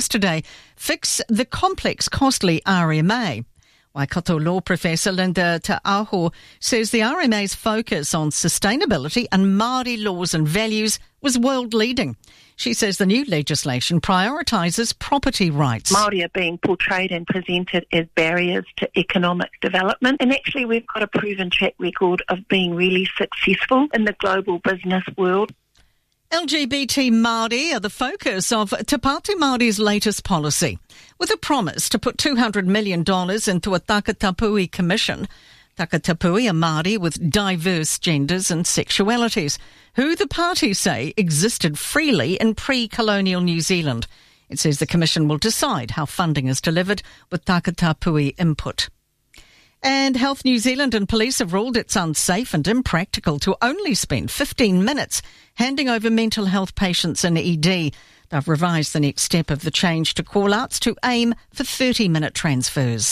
yesterday fix the complex, costly RMA. Waikato law professor Linda Ta'aho says the RMA's focus on sustainability and Māori laws and values was world-leading. She says the new legislation prioritises property rights. Māori are being portrayed and presented as barriers to economic development, and actually we've got a proven track record of being really successful in the global business world. LGBT Māori are the focus of Te Pāti Māori's latest policy, with a promise to put $200 million into a Takatapui commission. Takatapui are Māori with diverse genders and sexualities, who the party say existed freely in pre-colonial New Zealand. It says the commission will decide how funding is delivered with Takatapui input. And Health New Zealand and police have ruled it's unsafe and impractical to only spend 15 minutes handing over mental health patients in ED. They've revised the next step of the change to call-outs to aim for 30-minute transfers.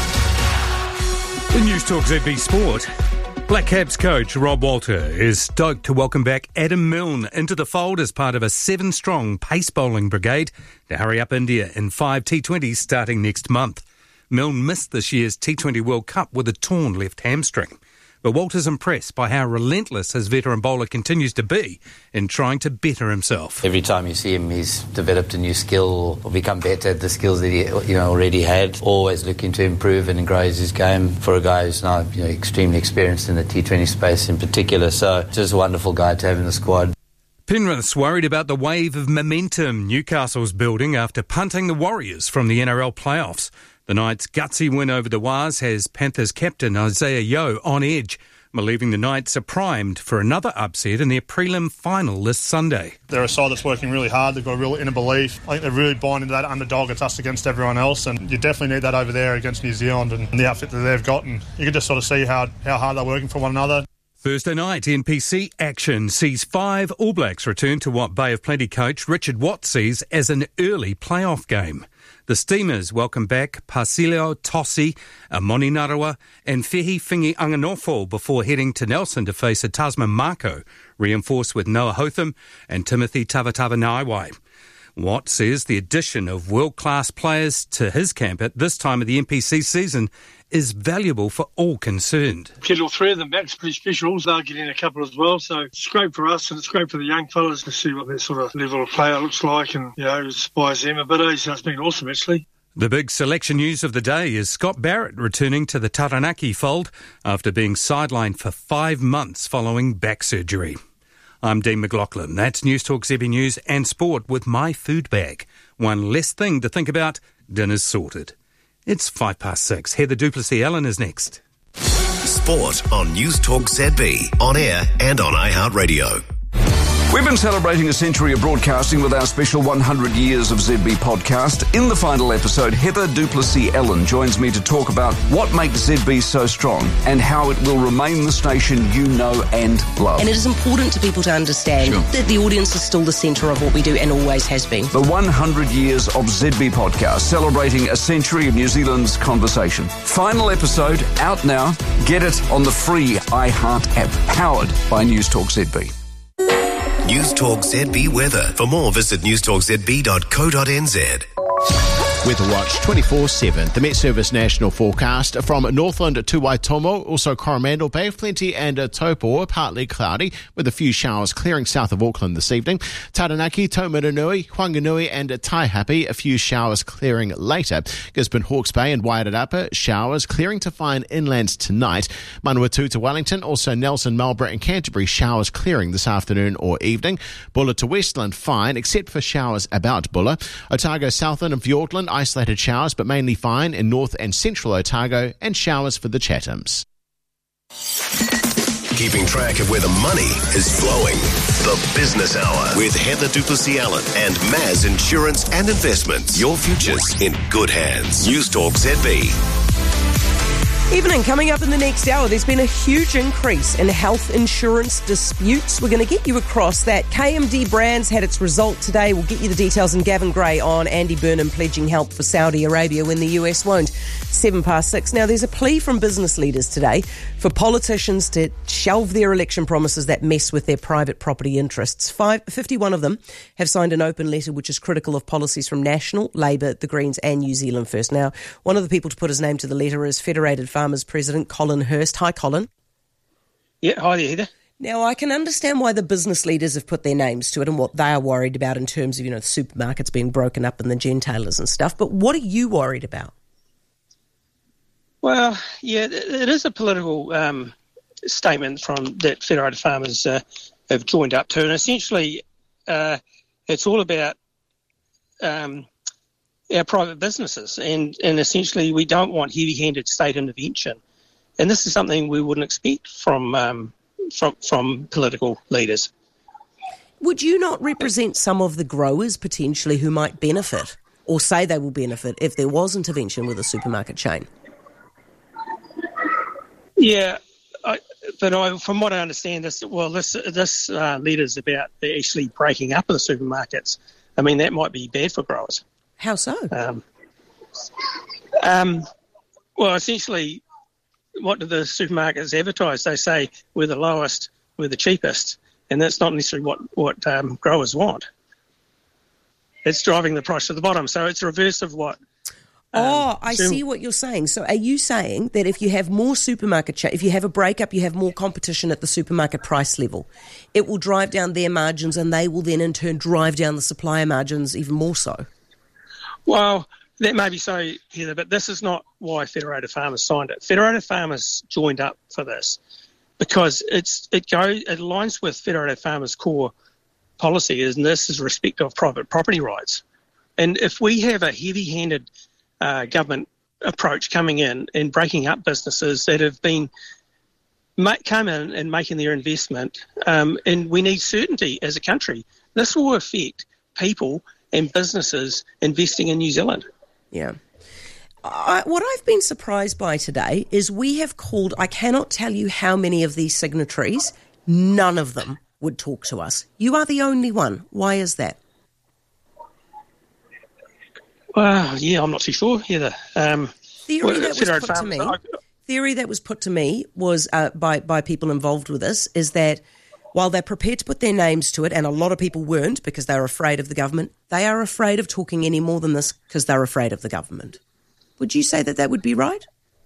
In News Talk ZB Sport, Black Caps coach Rob Walter is stoked to welcome back Adam Milne into the fold as part of a 7-strong pace bowling brigade to hurry up India in 5 T20s starting next month. Milne missed this year's T20 World Cup with a torn left hamstring. But Walter's impressed by how relentless his veteran bowler continues to be in trying to better himself. Every time you see him, he's developed a new skill or become better at the skills that he already had. Always looking to improve and grow his game for a guy who's now extremely experienced in the T20 space in particular. So just a wonderful guy to have in the squad. Penrith's worried about the wave of momentum Newcastle's building after punting the Warriors from the NRL playoffs. The Knights' gutsy win over the Wars has Panthers captain Isaiah Yeo on edge, believing the Knights are primed for another upset in their prelim final this Sunday. They're a side that's working really hard. They've got a real inner belief. I think they're really buying into that underdog. It's us against everyone else, and you definitely need that over there against New Zealand and the outfit that they've got. And you can just sort of see how hard they're working for one another. Thursday night, NPC action sees 5 All Blacks return to what Bay of Plenty coach Richard Watt sees as an early playoff game. The Steamers welcome back Pasilio Tosi, Moni Narawa and Fehi Fingi Anganofo before heading to Nelson to face a Tasman Mako, reinforced with Noah Hotham and Timothy Tavatava-Naiwai. Watt says the addition of world-class players to his camp at this time of the NPC season is valuable for all concerned. Get all 3 of them back's pretty special. They'll get in a couple as well, so it's great for us and it's great for the young fellas to see what their sort of level of player looks like and, inspires them a bit. So it's been awesome, actually. The big selection news of the day is Scott Barrett returning to the Taranaki fold after being sidelined for 5 months following back surgery. I'm Dean McLaughlin. That's News Talk ZB News and Sport with my food bag. One less thing to think about, dinner's sorted. It's 6:05. Heather Duplessis-Allen is next. Sport on News Talk ZB, on air and on iHeartRadio. We've been celebrating a century of broadcasting with our special 100 Years of ZB podcast. In the final episode, Heather Duplessis-Allen joins me to talk about what makes ZB so strong and how it will remain the station you know and love. And it is important to people to understand that the audience is still the centre of what we do and always has been. The 100 Years of ZB podcast, celebrating a century of New Zealand's conversation. Final episode, out now. Get it on the free iHeart app, powered by News Talk ZB. News Talk ZB weather. For more, visit newstalkzb.co.nz. Weather Watch 24/7. The Met Service national forecast from Northland to Waitomo, also Coromandel, Bay of Plenty and Taupo, partly cloudy with a few showers clearing south of Auckland this evening. Taranaki, Taumarunui, Whanganui and Taihape, a few showers clearing later. Gisborne, Hawke's Bay and Waiarapa, showers clearing to fine inland tonight. Manawatu to Wellington, also Nelson, Marlborough and Canterbury, showers clearing this afternoon or evening. Bulla to Westland, fine, except for showers about Bulla. Otago, Southland and Fiordland, isolated showers, but mainly fine in north and central Otago, and showers for the Chathams. Keeping track of where the money is flowing. The Business Hour with Heather Duplessis-Allen and Maz Insurance and Investments. Your future's in good hands. News Talk ZB. Evening, coming up in the next hour, there's been a huge increase in health insurance disputes. We're going to get you across that. KMD Brands had its result today. We'll get you the details, and Gavin Gray on Andy Burnham pledging help for Saudi Arabia when the US won't. 6:07. Now, there's a plea from business leaders today for politicians to shelve their election promises that mess with their private property interests. 51 of them have signed an open letter which is critical of policies from National, Labour, the Greens and New Zealand First. Now, one of the people to put his name to the letter is Federated Farmers President Colin Hurst. Hi, Colin. Yeah, hi there, Heather. Now, I can understand why the business leaders have put their names to it and what they are worried about in terms of, the supermarkets being broken up and the gentailers and stuff. But what are you worried about? Well, yeah, it is a political statement that Federated Farmers have joined up to. And essentially, it's all about our private businesses. And essentially, we don't want heavy-handed state intervention. And this is something we wouldn't expect from political leaders. Would you not represent some of the growers potentially who might benefit or say they will benefit if there was intervention with a supermarket chain? Yeah, from what I understand, this letter's about actually breaking up of the supermarkets. I mean, that might be bad for growers. How so? Well, essentially, what do the supermarkets advertise? They say we're the lowest, we're the cheapest, and that's not necessarily what growers want. It's driving the price to the bottom. So it's the reverse of what... I see what you're saying. So are you saying that if you have more if you have a breakup, you have more competition at the supermarket price level, it will drive down their margins and they will then in turn drive down the supplier margins even more so? Well, that may be so, Heather, but this is not why Federated Farmers signed it. Federated Farmers joined up for this because it aligns with Federated Farmers' core policy, and this is respect of private property rights. And if we have a heavy-handed government approach coming in and breaking up businesses that have been come in and making their investment, and we need certainty as a country, this will affect people and businesses investing in New Zealand. Yeah. What I've been surprised by today is we have called, I cannot tell you how many of these signatories, none of them would talk to us. You are the only one. Why is that? Well, yeah, I'm not too sure either. Theory that was put to me was by people involved with this is that while they're prepared to put their names to it, and a lot of people weren't because they were afraid of the government, they are afraid of talking any more than this because they're afraid of the government. Would you say that would be right?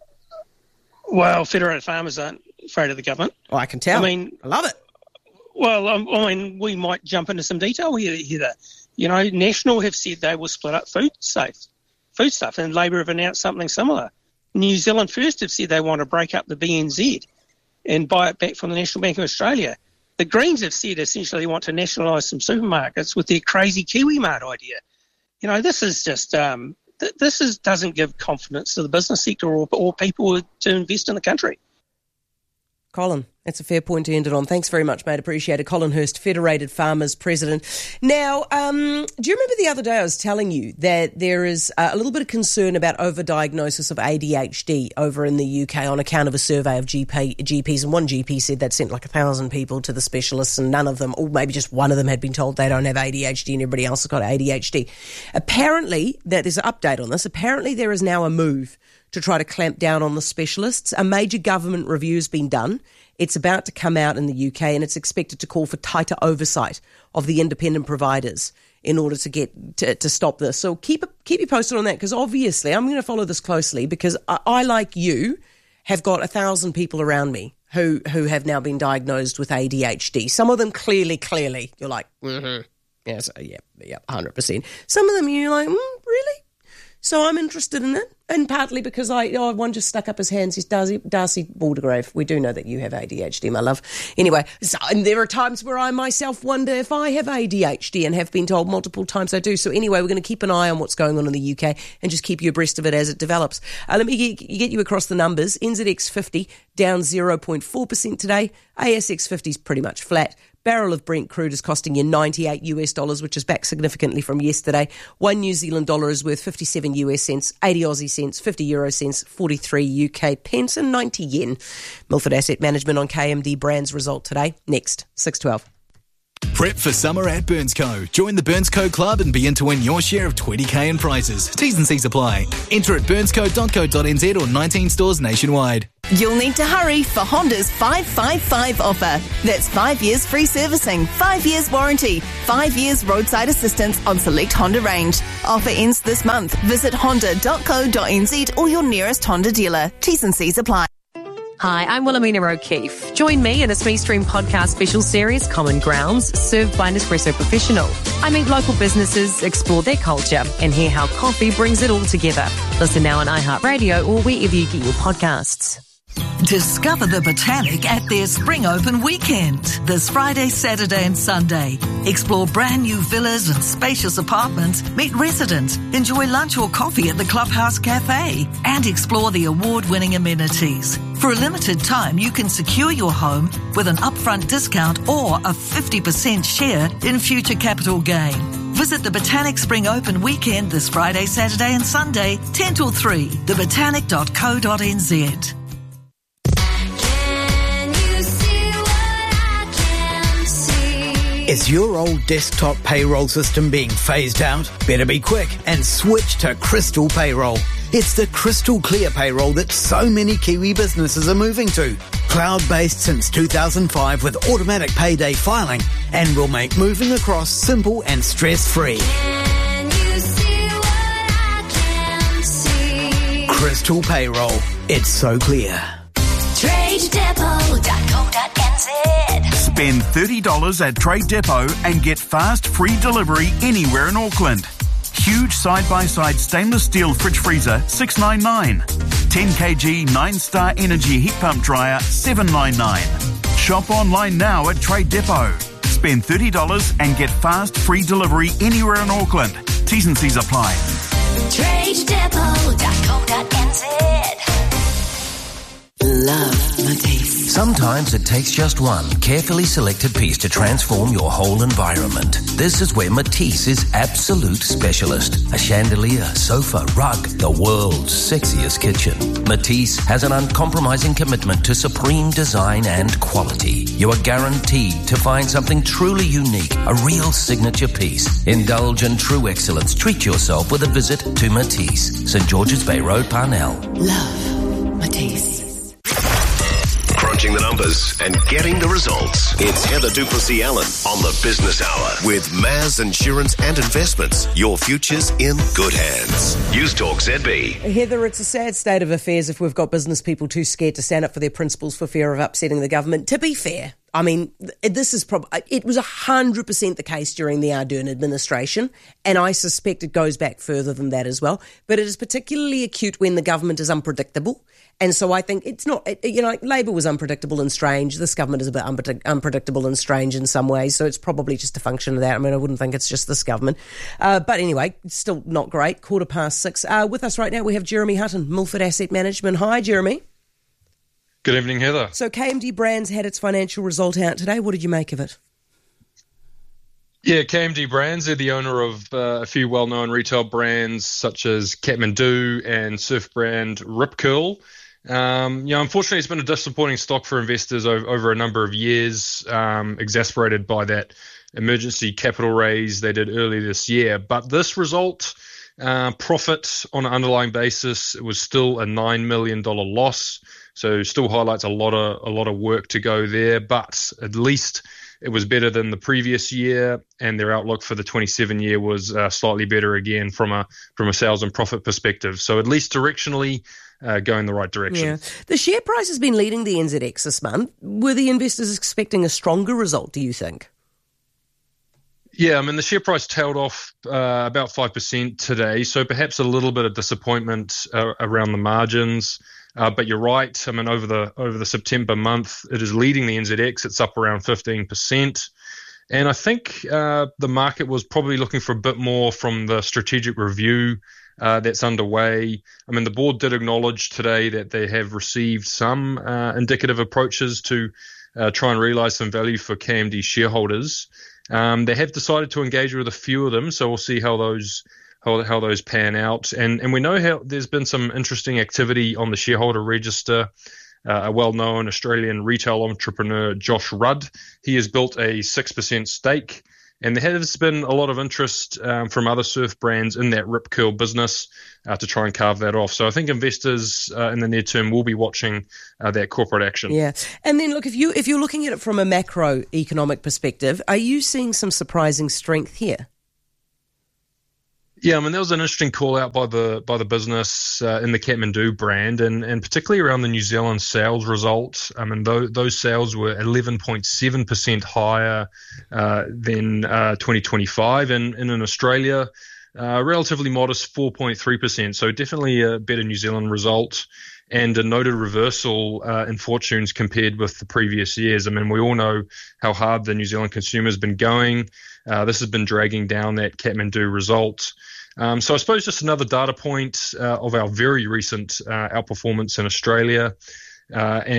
Well, Federated Farmers aren't afraid of the government. Oh, I can tell. I love it. Well, we might jump into some detail here. National have said they will split up food stuff, and Labour have announced something similar. New Zealand First have said they want to break up the BNZ and buy it back from the National Bank of Australia. The Greens have said essentially they want to nationalise some supermarkets with their crazy KiwiMart idea. This is just doesn't give confidence to the business sector or people to invest in the country. Colin, that's a fair point to end it on. Thanks very much, mate. Appreciate it. Colin Hurst, Federated Farmers President. Now, do you remember the other day I was telling you that there is a little bit of concern about overdiagnosis of ADHD over in the UK on account of a survey of GPs, and one GP said they'd sent like 1,000 people to the specialists and none of them, or maybe just one of them, had been told they don't have ADHD and everybody else has got ADHD. Apparently, there's an update on this. Apparently, there is now a move to try to clamp down on the specialists. A major government review has been done. It's about to come out in the UK and it's expected to call for tighter oversight of the independent providers in order to get to stop this. So keep you posted on that, because obviously I'm going to follow this closely, because I like you, have got 1,000 people around me who have now been diagnosed with ADHD. Some of them clearly, you're like, yes, yeah, 100%. Some of them you're like, really? So I'm interested in it, and partly because one just stuck up his hands. He's Darcy Baldergrave. We do know that you have ADHD, my love. Anyway, and there are times where I myself wonder if I have ADHD, and have been told multiple times I do. So anyway, we're going to keep an eye on what's going on in the UK and just keep you abreast of it as it develops. Let me get you across the numbers. NZX 50 down 0.4% today. ASX 50 is pretty much flat. Barrel of Brent crude is costing you $98, which is back significantly from yesterday. 1 New Zealand dollar is worth 57 US cents, 80 Aussie cents, 50 euro cents, 43 UK pence and 90 yen. Milford Asset Management on KMD Brands result today. Next, 6:12. Prep for summer at Burnsco. Join the Burnsco Club and begin to win your share of $20,000 in prizes. T's and C's apply. Enter at burnsco.co.nz or 19 stores nationwide. You'll need to hurry for Honda's 555 offer. That's 5 years free servicing, 5 years warranty, 5 years roadside assistance on select Honda range. Offer ends this month. Visit honda.co.nz or your nearest Honda dealer. T's and C's apply. Hi, I'm Wilhelmina O'Keefe. Join me in a SME Stream podcast special series, Common Grounds, served by an Nespresso professional. I meet local businesses, explore their culture, and hear how coffee brings it all together. Listen now on iHeartRadio or wherever you get your podcasts. Discover the Botanic at their Spring Open weekend, this Friday, Saturday and Sunday. Explore brand new villas and spacious apartments, meet residents, enjoy lunch or coffee at the Clubhouse Cafe, and explore the award-winning amenities. For a limited time, you can secure your home with an upfront discount or a 50% share in future capital gain. Visit the Botanic Spring Open weekend this Friday, Saturday and Sunday, 10 till 3, thebotanic.co.nz. Is your old desktop payroll system being phased out? Better be quick and switch to Crystal Payroll. It's the crystal clear payroll that so many Kiwi businesses are moving to. Cloud-based since 2005 with automatic payday filing and will make moving across simple and stress-free. Crystal Payroll. It's so clear. TradeDepot.co.nz. Spend $30 at Trade Depot and get fast free delivery anywhere in Auckland. Huge side-by-side stainless steel fridge freezer, $699. 10 kg 9-star energy heat pump dryer, $799. Shop online now at Trade Depot. Spend $30 and get fast free delivery anywhere in Auckland. T's and C's apply. TradeDepot.co.nz. Love Matisse. Sometimes it takes just one carefully selected piece to transform your whole environment. This is where Matisse is absolute specialist. A chandelier, sofa, rug, the world's sexiest kitchen. Matisse has an uncompromising commitment to supreme design and quality. You are guaranteed to find something truly unique, a real signature piece. Indulge in true excellence. Treat yourself with a visit to Matisse, St. George's Bay Road, Parnell. Love Matisse. Crunching the numbers and getting the results. It's Heather Duplessis-Allen on the Business Hour with Maz Insurance and Investments. Your future's in good hands. News Talk ZB. Heather, it's a sad state of affairs if we've got business people too scared to stand up for their principles for fear of upsetting the government. To be fair, I mean, this is it was 100% the case during the Ardern administration, and I suspect it goes back further than that as well. But it is particularly acute when the government is unpredictable. And so I think it's not, Labor was unpredictable and strange. This government is a bit unpredictable and strange in some ways. So it's probably just a function of that. I mean, I wouldn't think it's just this government. But anyway, still not great. 6:15. With us right now, we have Jeremy Hutton, Milford Asset Management. Hi, Jeremy. Good evening, Heather. So KMD Brands had its financial result out today. What did you make of it? Yeah, KMD Brands, they're the owner of a few well-known retail brands such as Kathmandu and surf brand Rip Curl. Unfortunately, it's been a disappointing stock for investors over a number of years, exasperated by that emergency capital raise they did earlier this year. But this result, profit on an underlying basis, it was still a $9 million loss. So still highlights a lot of work to go there, but at least it was better than the previous year, and their outlook for the 27 year was slightly better again from a sales and profit perspective. So at least directionally going the right direction. Yeah. The share price has been leading the NZX this month. Were the investors expecting a stronger result, do you think? Yeah, I mean, the share price tailed off about 5% today, so perhaps a little bit of disappointment around the margins. But you're right. I mean, over the September month, it is leading the NZX. It's up around 15%. And I think the market was probably looking for a bit more from the strategic review that's underway. I mean, the board did acknowledge today that they have received some indicative approaches to try and realise some value for KMD shareholders. They have decided to engage with a few of them, so we'll see how those pan out. And we know how there's been some interesting activity on the shareholder register. A well-known Australian retail entrepreneur, Josh Rudd, he has built a 6% stake. And there has been a lot of interest from other surf brands in that Rip Curl business to try and carve that off. So I think investors in the near term will be watching that corporate action. Yeah. And then, look, if you're looking at it from a macroeconomic perspective, are you seeing some surprising strength here? Yeah, I mean, that was an interesting call out by the business in the Kathmandu brand, and particularly around the New Zealand sales result. I mean, those sales were 11.7% higher than 2025, and in Australia, relatively modest 4.3%. So definitely a better New Zealand result, and a noted reversal in fortunes compared with the previous years. I mean, we all know how hard the New Zealand consumer has been going. This has been dragging down that Kathmandu result. So I suppose just another data point of our very recent outperformance in Australia. We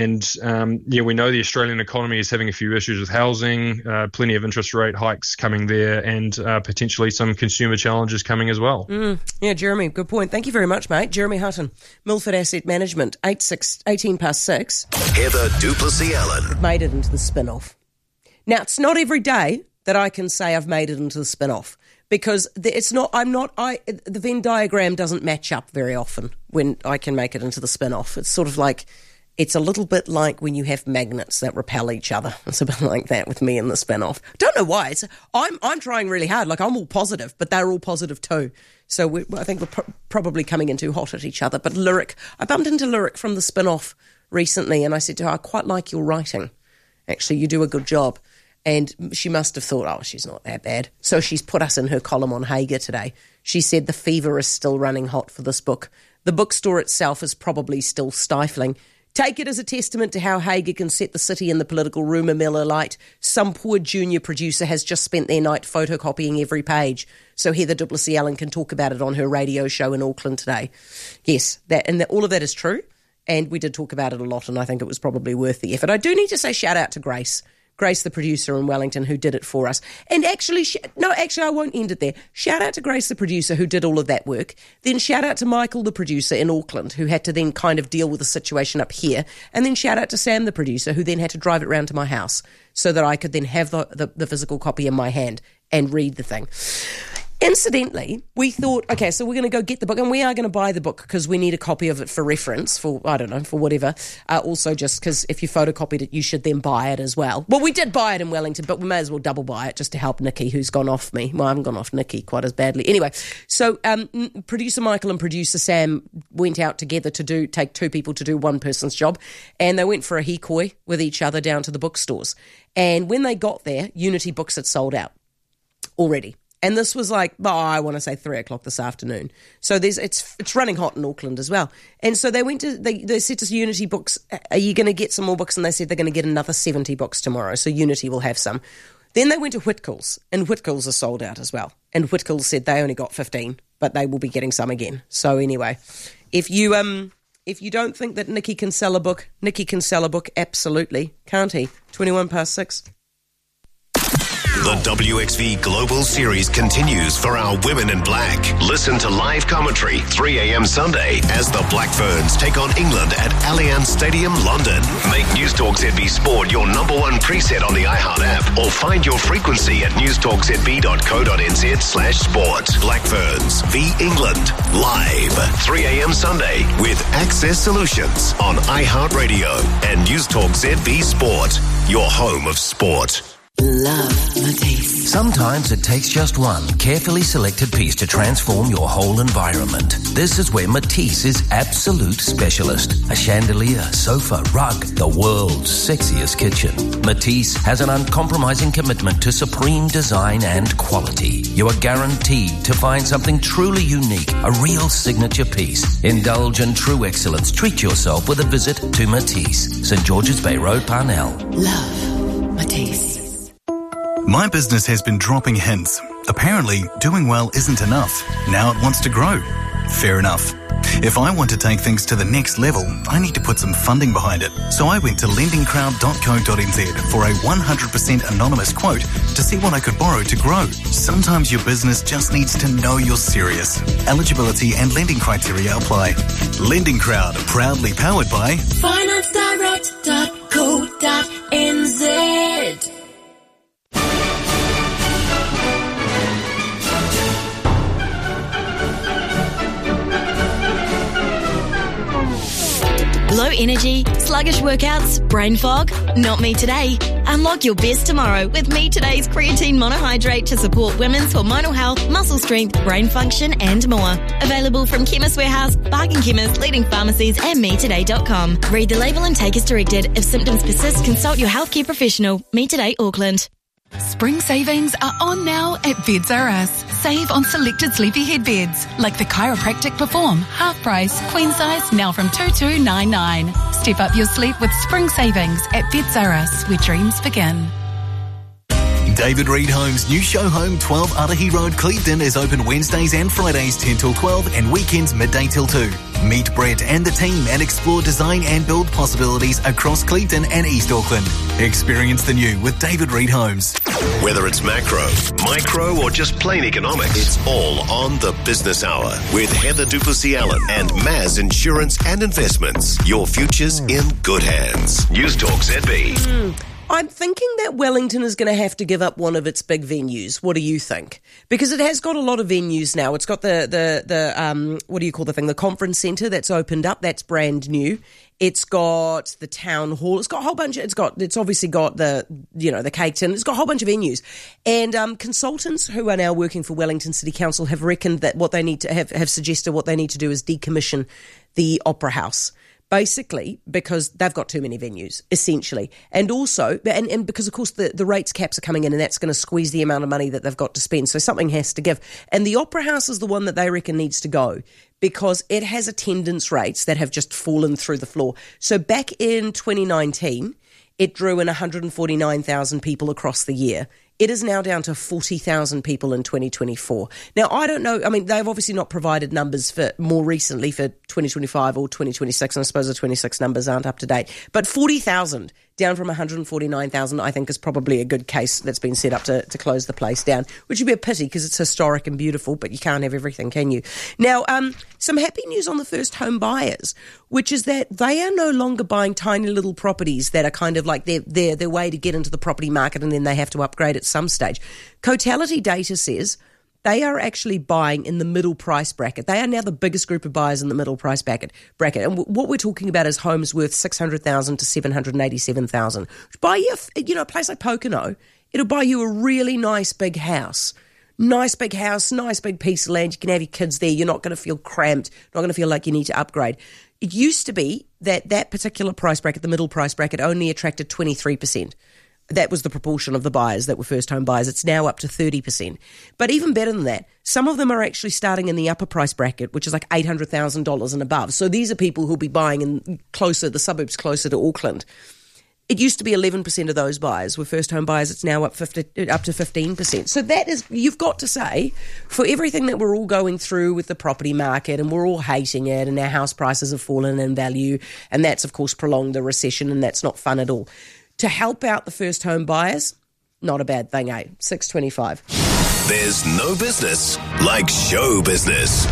know the Australian economy is having a few issues with housing, plenty of interest rate hikes coming there, and potentially some consumer challenges coming as well. Yeah, Jeremy, good point. Thank you very much, mate. Jeremy Hutton, Milford Asset Management, 18 past 6. Heather du Plessis-Allen. Made it into the spin-off. Now, it's not every day that I can say I've made it into the spin-off, because the Venn diagram doesn't match up very often when I can make it into the spin-off. It's sort of like, it's a little bit like when you have magnets that repel each other. It's a bit like that with me in the spin-off. Don't know why. I'm trying really hard. Like, I'm all positive, but they're all positive too. So I think we're probably coming in too hot at each other. But Lyric, I bumped into Lyric from the spin-off recently, and I said to her, I quite like your writing. Actually, you do a good job. And she must have thought, oh, she's not that bad. So she's put us in her column on Hager today. She said the fever is still running hot for this book. The bookstore itself is probably still stifling. Take it as a testament to how Hager can set the city and the political rumour mill alight. Some poor junior producer has just spent their night photocopying every page so Heather du Plessis-Allen can talk about it on her radio show in Auckland today. Yes, all of that is true. And we did talk about it a lot, and I think it was probably worth the effort. I do need to say shout out to Grace, the producer in Wellington, who did it for us. And actually, I won't end it there. Shout out to Grace, the producer, who did all of that work. Then shout out to Michael, the producer in Auckland, who had to then kind of deal with the situation up here. And then shout out to Sam, the producer, who then had to drive it round to my house so that I could then have the physical copy in my hand and read the thing. Incidentally, we thought, okay, so we're going to go get the book, and we are going to buy the book because we need a copy of it for reference, for whatever. Also, just because if you photocopied it, you should then buy it as well. Well, we did buy it in Wellington, but we may as well double buy it just to help Nikki, who's gone off me. Well, I haven't gone off Nikki quite as badly. Anyway, so producer Michael and producer Sam went out together to take two people to do one person's job, and they went for a hikoi with each other down to the bookstores. And when they got there, Unity Books had sold out already. And this was like, I want to say 3 o'clock this afternoon. So it's running hot in Auckland as well. And so they said to Unity Books, are you going to get some more books? And they said they're going to get another 70 books tomorrow. So Unity will have some. Then they went to Whitcoulls, and Whitcoulls are sold out as well. And Whitcoulls said they only got 15, but they will be getting some again. So anyway, if you don't think that Nikki can sell a book, Nikki can sell a book, absolutely, can't he? 21 past 6. The WXV Global Series continues for our Women in Black. Listen to live commentary 3 a.m. Sunday as the Black Ferns take on England at Allianz Stadium, London. Make Newstalk ZB Sport your number one preset on the iHeart app, or find your frequency at newstalkzb.co.nz/sport. Black Ferns v England, live 3 a.m. Sunday with Access Solutions on iHeartRadio and Newstalk ZB Sport, your home of sport. Love Matisse. Sometimes it takes just one carefully selected piece to transform your whole environment. This is where Matisse is absolute specialist. A chandelier, sofa, rug, the world's sexiest kitchen. Matisse has an uncompromising commitment to supreme design and quality. You are guaranteed to find something truly unique, a real signature piece. Indulge in true excellence. Treat yourself with a visit to Matisse, St. George's Bay Road, Parnell. Love Matisse. My business has been dropping hints. Apparently, doing well isn't enough. Now it wants to grow. Fair enough. If I want to take things to the next level, I need to put some funding behind it. So I went to lendingcrowd.co.nz for a 100% anonymous quote to see what I could borrow to grow. Sometimes your business just needs to know you're serious. Eligibility and lending criteria apply. Lending Crowd, proudly powered by FinanceDirect.co.nz. Low energy, sluggish workouts, brain fog? Not me today. Unlock your best tomorrow with Me Today's creatine monohydrate to support women's hormonal health, muscle strength, brain function and more. Available from Chemist Warehouse, Bargain Chemist, leading pharmacies and metoday.com. Read the label and take as directed. If symptoms persist, consult your healthcare professional. Me Today Auckland. Spring savings are on now at Beds R Us. Save on selected sleepy head beds like the Chiropractic Perform, half price, queen size, now from $2,299. Step up your sleep with spring savings at Beds R Us, where dreams begin. David Reed Homes' new show home, 12 Arahi Road, Clevedon, is open Wednesdays and Fridays 10 till 12 and weekends midday till 2. Meet Brett and the team and explore design and build possibilities across Clevedon and East Auckland. Experience the new with David Reed Homes. Whether it's macro, micro, or just plain economics, it's all on the Business Hour with Heather Duplessis-Allen and Maz Insurance and Investments. Your future's in good hands. News Talk ZB. I'm thinking that Wellington is going to have to give up one of its big venues. What do you think? Because it has got a lot of venues now. It's got the what do you call the thing? The conference centre that's opened up. That's brand new. It's got the town hall. It's got a whole bunch. It's obviously got the Cake Tin. It's got a whole bunch of venues. And consultants who are now working for Wellington City Council have reckoned that what they need to have suggested what they need to do is decommission the Opera House. Basically, because they've got too many venues, essentially. And also, and because, of course, the rates caps are coming in and that's going to squeeze the amount of money that they've got to spend. So something has to give. And the Opera House is the one that they reckon needs to go because it has attendance rates that have just fallen through the floor. So back in 2019, it drew in 149,000 people across the year. It is now down to 40,000 people in 2024. Now, I don't know. I mean, they've obviously not provided numbers for more recently for 2025 or 2026, and I suppose the 26 numbers aren't up to date. But 40,000 down from 149,000, I think, is probably a good case that's been set up to close the place down, which would be a pity because it's historic and beautiful, but you can't have everything, can you? Now, some happy news on the first home buyers, which is that they are no longer buying tiny little properties that are kind of like their way to get into the property market and then they have to upgrade at some stage. Cotality data says they are actually buying in the middle price bracket. They are now the biggest group of buyers in the middle price bracket. And what we're talking about is homes worth $600,000 to $787,000. Buy you, a place like Pocono, it'll buy you a really nice big house. Nice big house, nice big piece of land. You can have your kids there. You're not going to feel cramped. Not going to feel like you need to upgrade. It used to be that particular price bracket, the middle price bracket, only attracted 23%. That was the proportion of the buyers that were first-home buyers. It's now up to 30%. But even better than that, some of them are actually starting in the upper price bracket, which is like $800,000 and above. So these are people who'll be buying in the suburbs closer to Auckland. It used to be 11% of those buyers were first-home buyers. It's now up to 15%. So that is, you've got to say, for everything that we're all going through with the property market and we're all hating it and our house prices have fallen in value and that's, of course, prolonged the recession and that's not fun at all. To help out the first home buyers, not a bad thing, eh? $6.25. There's no business like show business.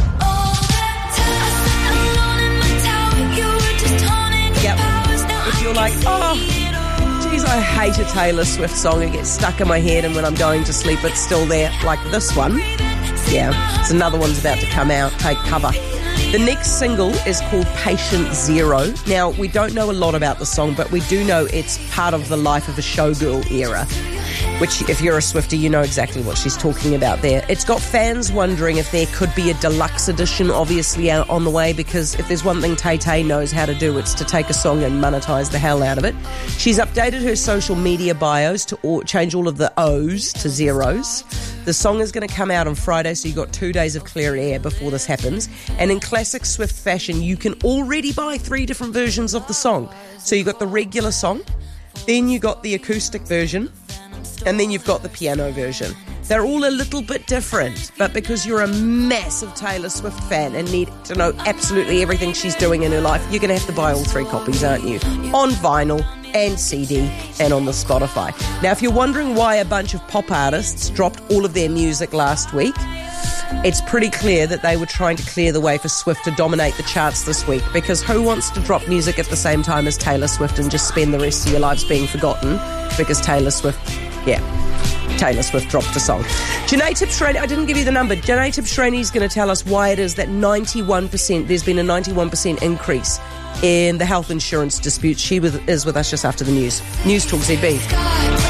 Yep. If you're like, geez, I hate a Taylor Swift song. It gets stuck in my head and when I'm going to sleep it's still there, like this one. Yeah, it's another one's about to come out. Take cover. The next single is called Patient Zero. Now, we don't know a lot about the song, but we do know it's part of the Life of a Showgirl era, which, if you're a Swiftie, you know exactly what she's talking about there. It's got fans wondering if there could be a deluxe edition, obviously, on the way, because if there's one thing Tay-Tay knows how to do, it's to take a song and monetize the hell out of it. She's updated her social media bios to change all of the O's to zeros. The song is going to come out on Friday, so you've got 2 days of clear air before this happens. And in classic Swift fashion, you can already buy 3 different versions of the song. So you've got the regular song, then you got the acoustic version, and then you've got the piano version. They're all a little bit different, but because you're a massive Taylor Swift fan and need to know absolutely everything she's doing in her life, you're going to have to buy all 3 copies, aren't you? On vinyl and CD and on the Spotify. Now, if you're wondering why a bunch of pop artists dropped all of their music last week, it's pretty clear that they were trying to clear the way for Swift to dominate the charts this week, because who wants to drop music at the same time as Taylor Swift and just spend the rest of your lives being forgotten because Taylor Swift dropped a song. Janae Tibshraeny, I didn't give you the number. Janae Tibshraeny is going to tell us why it is that there's been a 91% increase in the health insurance disputes. She is with us just after the news. News Talk ZB.